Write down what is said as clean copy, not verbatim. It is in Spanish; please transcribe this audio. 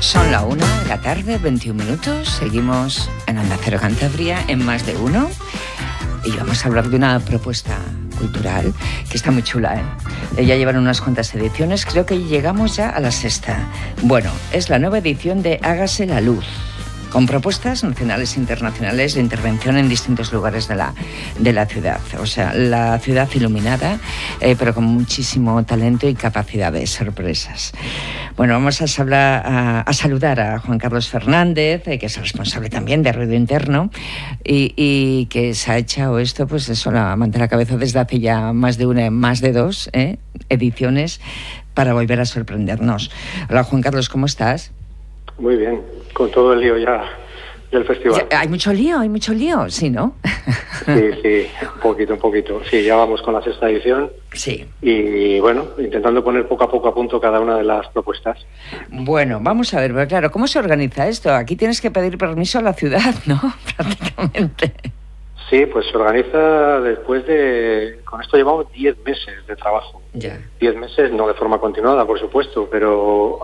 Son la 1:00 PM, seguimos en Onda Cero Cantabria, en Más de Uno, y vamos a hablar de una propuesta cultural que está muy chula, Ya llevan unas cuantas ediciones, creo que llegamos ya a la 6ª. Bueno, es la nueva edición de Hágase la Luz, con propuestas nacionales e internacionales de intervención en distintos lugares de la ciudad. O sea, la ciudad iluminada, pero con muchísimo talento y capacidad de sorpresas. Bueno, vamos a saludar a Juan Carlos Fernández, que es el responsable también de Ruido Interno, y que se ha echado esto, pues eso, la manta a la cabeza desde hace ya más de una, más de dos ediciones, para volver a sorprendernos. Hola, Juan Carlos, ¿cómo estás? Muy bien, con todo el lío ya del festival. Hay mucho lío, sí, ¿no? Sí, un poquito. Sí, ya vamos con la 6ª edición. Sí. Y bueno, intentando poner poco a poco a punto cada una de las propuestas. Bueno, vamos a ver, pero claro, ¿cómo se organiza esto? Aquí tienes que pedir permiso a la ciudad, ¿no? Prácticamente. Sí, pues se organiza después de... Con esto llevamos 10 meses de trabajo. Ya. 10 meses, no de forma continuada, por supuesto, pero